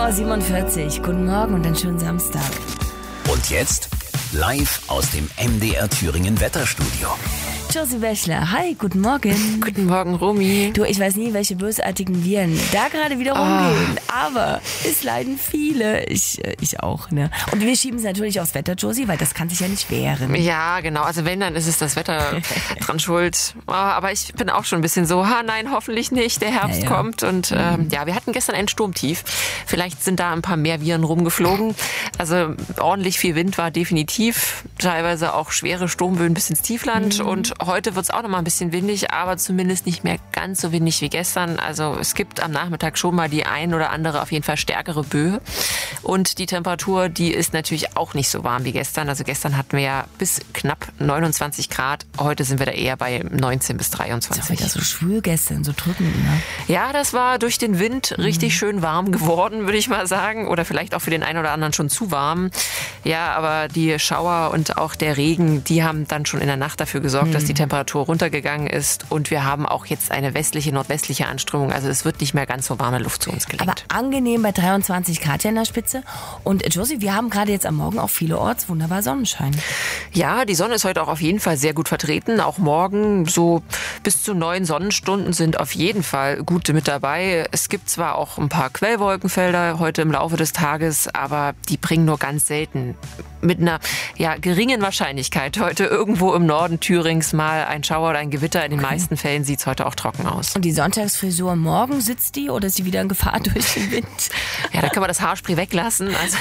7:47 Uhr. Guten Morgen und einen schönen Samstag. Und jetzt live aus dem MDR Thüringen Wetterstudio. Josie Bächler, hi, guten Morgen. Guten Morgen, Romy. Du, ich weiß nie, welche bösartigen Viren da gerade wieder rumgehen, aber es leiden viele. Ich auch, ne? Und wir schieben es natürlich aufs Wetter, Josie, weil das kann sich ja nicht wehren. Ja, genau. Also wenn, dann ist es das Wetter dran schuld. Aber ich bin auch schon ein bisschen so, nein, hoffentlich nicht. Der Herbst kommt. Und wir hatten gestern ein Sturmtief. Vielleicht sind da ein paar mehr Viren rumgeflogen. Also ordentlich viel Wind war definitiv. Teilweise auch schwere Sturmböen bis ins Tiefland. Und heute wird es auch noch mal ein bisschen windig, aber zumindest nicht mehr ganz so windig wie gestern. Also es gibt am Nachmittag schon mal die ein oder andere auf jeden Fall stärkere Böe. Und die Temperatur, die ist natürlich auch nicht so warm wie gestern. Also gestern hatten wir ja bis knapp 29 Grad. Heute sind wir da eher bei 19 bis 23. Das war wieder so schwül gestern, so drückend, ne? Ja, das war durch den Wind richtig schön warm geworden, würde ich mal sagen. Oder vielleicht auch für den einen oder anderen schon zu warm. Ja, aber die Schauer und auch der Regen, die haben dann schon in der Nacht dafür gesorgt, dass die Temperatur runtergegangen ist. Und wir haben auch jetzt eine westliche, nordwestliche Anströmung. Also es wird nicht mehr ganz so warme Luft zu uns gelenkt. Aber angenehm bei 23 Grad ja in der Spitze. Und Josie, wir haben gerade jetzt am Morgen auch vielerorts wunderbar Sonnenschein. Ja, die Sonne ist heute auch auf jeden Fall sehr gut vertreten. Auch morgen so bis zu 9 Sonnenstunden sind auf jeden Fall gute mit dabei. Es gibt zwar auch ein paar Quellwolkenfelder heute im Laufe des Tages, aber die bringen nur ganz selten mit einer geringen Wahrscheinlichkeit heute irgendwo im Norden Thürings mal ein Schauer oder ein Gewitter. In den meisten Fällen sieht es heute auch trocken aus. Und die Sonntagsfrisur morgen, sitzt die oder ist sie wieder in Gefahr durch den Wind? Ja, da kann man das Haarspray weglassen. Also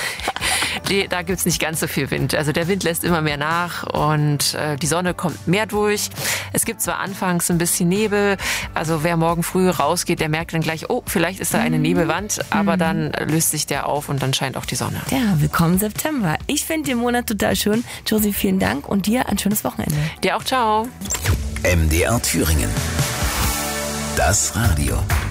da gibt's nicht ganz so viel Wind. Also der Wind lässt immer mehr nach und die Sonne kommt mehr durch. Es gibt zwar anfangs ein bisschen Nebel, also wer morgen früh rausgeht, der merkt dann gleich, vielleicht ist da eine Nebelwand, aber dann löst sich der auf und dann scheint auch die Sonne. Ja, willkommen September. Ich finde den Monat total schön. Josie, vielen Dank und dir ein schönes Wochenende. Dir auch, ciao. MDR Thüringen. Das Radio.